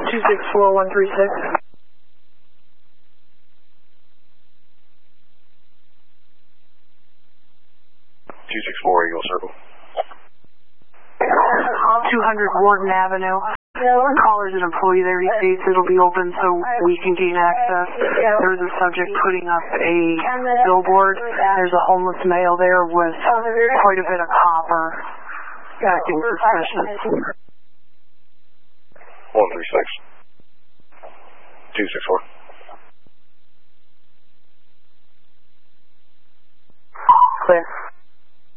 264-136. 264 Eagle Circle. 200 Wharton Avenue. Caller's an employee there. He states it'll be open so we can gain access. There's a subject putting up a billboard. There's a homeless male there with quite a bit of copper. Acting suspicious. 136. 264. Clear.